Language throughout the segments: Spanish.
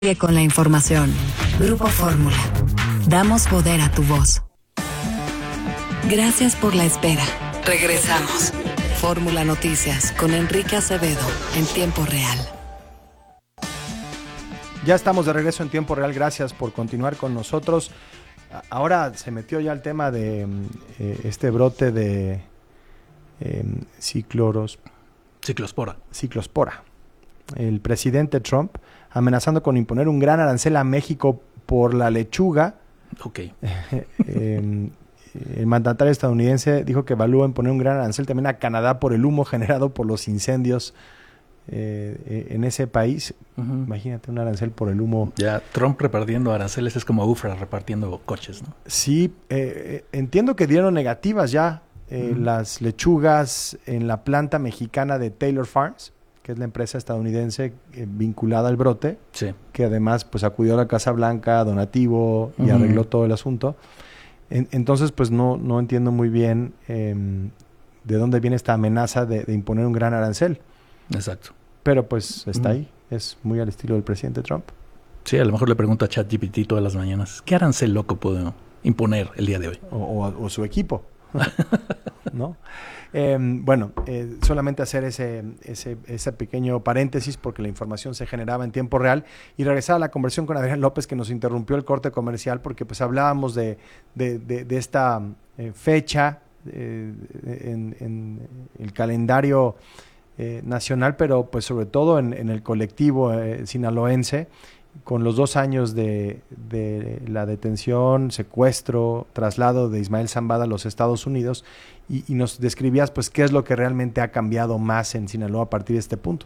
Sigue con la información. Grupo Fórmula. Damos poder a tu voz. Gracias por la espera. Regresamos. Fórmula Noticias con Enrique Acevedo en tiempo real. Ya estamos de regreso en tiempo real. Gracias por continuar con nosotros. Ahora se metió ya el tema de este brote de ciclospora. El presidente Trump amenazando con imponer un gran arancel a México por la lechuga. Okay. El mandatario estadounidense dijo que evalúa imponer un gran arancel también a Canadá por el humo generado por los incendios en ese país. Uh-huh. Imagínate un arancel por el humo. Ya Trump repartiendo aranceles es como UFRA repartiendo coches, ¿no? Sí, entiendo que dieron negativas ya las lechugas en la planta mexicana de Taylor Farms, que es la empresa estadounidense vinculada al brote, sí, que además pues acudió a la Casa Blanca, donativo, y arregló todo el asunto. Entonces pues no entiendo muy bien de dónde viene esta amenaza de imponer un gran arancel. Exacto. Pero pues está ahí, es muy al estilo del presidente Trump. Sí, a lo mejor le pregunto a ChatGPT todas las mañanas, ¿qué arancel loco puedo imponer el día de hoy? O su equipo, ¿no? Solamente hacer ese pequeño paréntesis porque la información se generaba en tiempo real y regresar a la conversación con Adrián López, que nos interrumpió el corte comercial porque pues hablábamos de esta fecha en el calendario nacional, pero pues sobre todo en el colectivo sinaloense, con los 2 años de la detención, secuestro, traslado de Ismael Zambada a los Estados Unidos, y nos describías pues qué es lo que realmente ha cambiado más en Sinaloa a partir de este punto.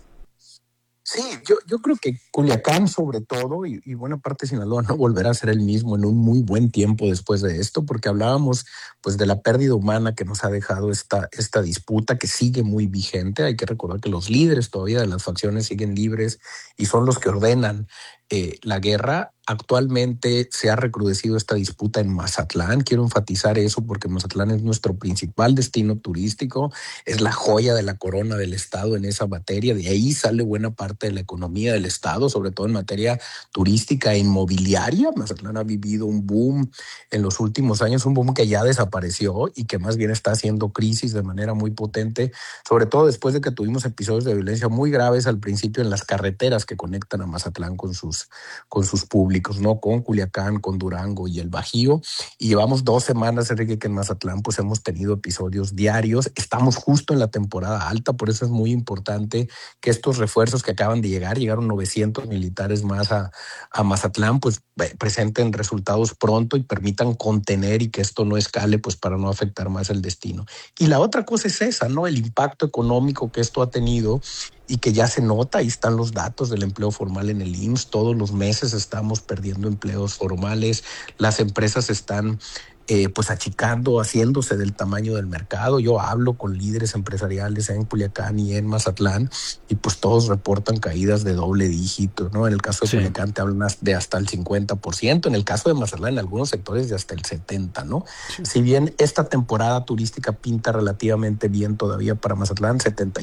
Sí, yo creo que Culiacán sobre todo y buena parte de Sinaloa no volverá a ser el mismo en un muy buen tiempo después de esto, porque hablábamos pues de la pérdida humana que nos ha dejado esta disputa que sigue muy vigente. Hay que recordar que los líderes todavía de las facciones siguen libres y son los que ordenan la guerra. Actualmente se ha recrudecido esta disputa en Mazatlán. Quiero enfatizar eso porque Mazatlán es nuestro principal destino turístico, es la joya de la corona del estado en esa materia. De ahí sale buena parte de la economía del estado, sobre todo en materia turística e inmobiliaria. Mazatlán ha vivido un boom en los últimos años, un boom que ya desapareció y que más bien está haciendo crisis de manera muy potente, sobre todo después de que tuvimos episodios de violencia muy graves al principio en las carreteras que conectan a Mazatlán con sus públicos, ¿no? Con Culiacán, con Durango y el Bajío. Y llevamos 2 semanas, Enrique, que en Mazatlán pues hemos tenido episodios diarios. Estamos justo en la temporada alta, por eso es muy importante que estos refuerzos que acaban de llegar, llegaron 900 militares más a Mazatlán, pues presenten resultados pronto y permitan contener y que esto no escale, pues para no afectar más el destino. Y la otra cosa es esa, ¿no? El impacto económico que esto ha tenido y que ya se nota. Ahí están los datos del empleo formal en el IMSS. Todos los meses estamos perdiendo empleos formales. Las empresas están pues achicando, haciéndose del tamaño del mercado. Yo hablo con líderes empresariales en Culiacán y en Mazatlán y pues todos reportan caídas de doble dígito, ¿no? En el caso de Culiacán te hablan de hasta el 50%, en el caso de Mazatlán en algunos sectores de hasta el 70%, ¿no? Sí. Si bien esta temporada turística pinta relativamente bien todavía para Mazatlán,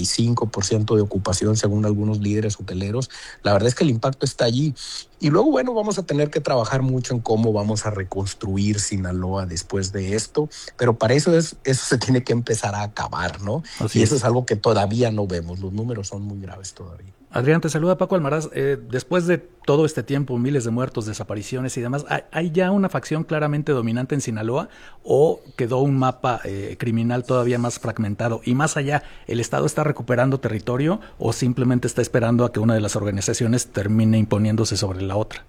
75% de ocupación según algunos líderes hoteleros, la verdad es que el impacto está allí. Y luego, bueno, vamos a tener que trabajar mucho en cómo vamos a reconstruir Sinaloa después de esto, pero para eso se tiene que empezar a acabar, ¿no? Y eso es algo que todavía no vemos, los números son muy graves todavía. Adrián, te saluda Paco Almaraz. Después de todo este tiempo, miles de muertos, desapariciones y demás, ¿hay ya una facción claramente dominante en Sinaloa o quedó un mapa criminal todavía más fragmentado? Y más allá, ¿el Estado está recuperando territorio o simplemente está esperando a que una de las organizaciones termine imponiéndose sobre la otra?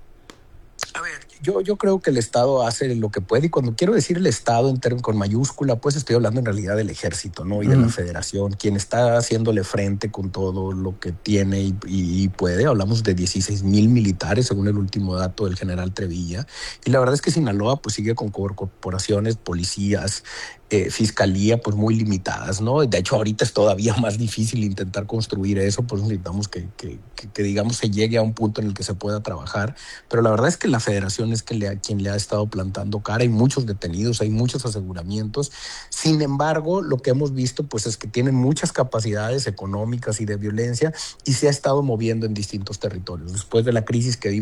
A ver, yo creo que el Estado hace lo que puede, y cuando quiero decir el Estado con mayúscula, pues estoy hablando en realidad del ejército, ¿no? Y de la federación, quien está haciéndole frente con todo lo que tiene y puede. Hablamos de 16,000 militares, según el último dato del general Trevilla. Y la verdad es que Sinaloa pues sigue con corporaciones, policías, fiscalía pues muy limitadas, ¿no? De hecho, ahorita es todavía más difícil intentar construir eso, pues necesitamos que digamos se llegue a un punto en el que se pueda trabajar, pero la verdad es que la federación es quien le ha estado plantando cara, hay muchos detenidos, hay muchos aseguramientos, sin embargo, lo que hemos visto pues es que tienen muchas capacidades económicas y de violencia y se ha estado moviendo en distintos territorios. Después de la crisis que vimos